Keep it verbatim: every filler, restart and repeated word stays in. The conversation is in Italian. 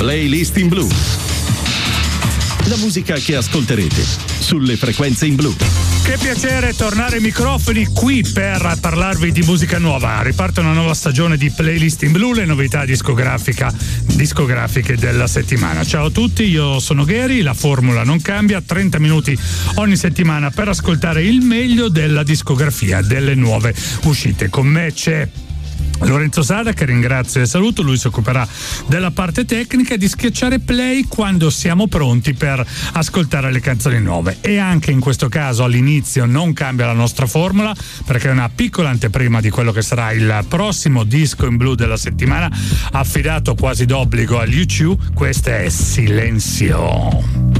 Playlist in Blu. La musica che ascolterete sulle frequenze in blu. Che piacere tornare ai microfoni qui per parlarvi di musica nuova. Riparte una nuova stagione di Playlist in Blu, le novità discografica, discografiche della settimana. Ciao a tutti, io sono Gary, la formula non cambia, trenta minuti ogni settimana per ascoltare il meglio della discografia, delle nuove uscite. Con me c'è Lorenzo Sada, che ringrazio e saluto. Lui si occuperà della parte tecnica e di schiacciare play quando siamo pronti per ascoltare le canzoni nuove. E anche in questo caso all'inizio non cambia la nostra formula, perché è una piccola anteprima di quello che sarà il prossimo disco in blu della settimana, affidato quasi d'obbligo agli U due. Questo è Silenzio.